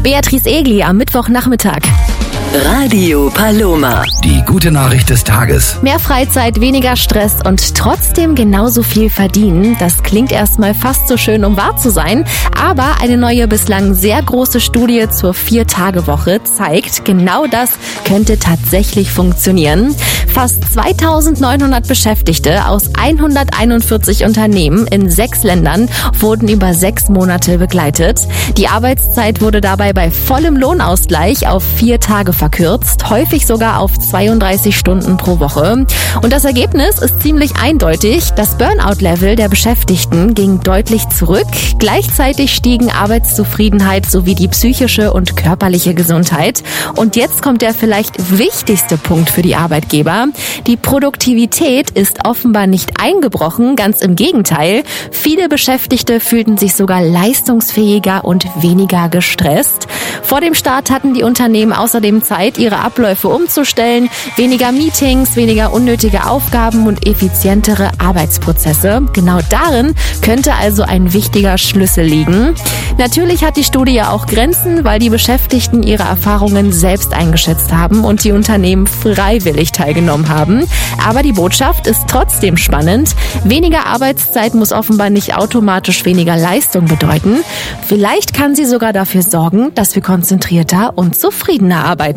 Beatrice Egli am Mittwochnachmittag. Radio Paloma. Die gute Nachricht des Tages. Mehr Freizeit, weniger Stress und trotzdem genauso viel verdienen. Das klingt erstmal fast so schön, um wahr zu sein. Aber eine neue, bislang sehr große Studie zur 4-Tage-Woche zeigt, genau das könnte tatsächlich funktionieren. Fast 2900 Beschäftigte aus 141 Unternehmen in 6 Ländern wurden über 6 Monate begleitet. Die Arbeitszeit wurde dabei bei vollem Lohnausgleich auf 4 Tage verkürzt, häufig sogar auf 32 Stunden pro Woche. Und das Ergebnis ist ziemlich eindeutig. Das Burnout-Level der Beschäftigten ging deutlich zurück. Gleichzeitig stiegen Arbeitszufriedenheit sowie die psychische und körperliche Gesundheit. Und jetzt kommt der vielleicht wichtigste Punkt für die Arbeitgeber. Die Produktivität ist offenbar nicht eingebrochen, ganz im Gegenteil. Viele Beschäftigte fühlten sich sogar leistungsfähiger und weniger gestresst. Vor dem Start hatten die Unternehmen außerdem Zeit, ihre Abläufe umzustellen, weniger Meetings, weniger unnötige Aufgaben und effizientere Arbeitsprozesse. Genau darin könnte also ein wichtiger Schlüssel liegen. Natürlich hat die Studie ja auch Grenzen, weil die Beschäftigten ihre Erfahrungen selbst eingeschätzt haben und die Unternehmen freiwillig teilgenommen haben. Aber die Botschaft ist trotzdem spannend. Weniger Arbeitszeit muss offenbar nicht automatisch weniger Leistung bedeuten. Vielleicht kann sie sogar dafür sorgen, dass wir konzentrierter und zufriedener arbeiten.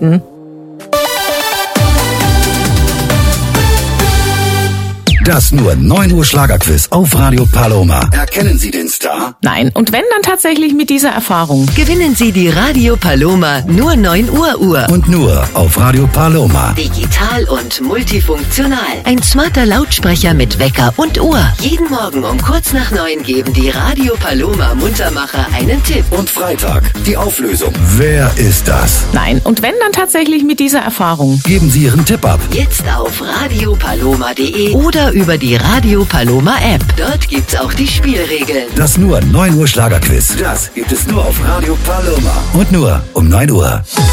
Das nur 9 Uhr Schlagerquiz auf Radio Paloma. Erkennen Sie den Star? Nein, und wenn, dann tatsächlich mit dieser Erfahrung. Gewinnen Sie die Radio Paloma nur 9 Uhr. Und nur auf Radio Paloma. Digital und multifunktional. Ein smarter Lautsprecher mit Wecker und Uhr. Jeden Morgen um kurz nach 9 geben die Radio Paloma Muntermacher einen Tipp. Und Freitag die Auflösung. Wer ist das? Nein, und wenn, dann tatsächlich mit dieser Erfahrung. Geben Sie Ihren Tipp ab. Jetzt auf radiopaloma.de oder über die Radio Paloma App. Dort gibt's auch die Spielregeln. Das nur 9 Uhr Schlagerquiz. Das gibt es nur auf Radio Paloma. Und nur um 9 Uhr.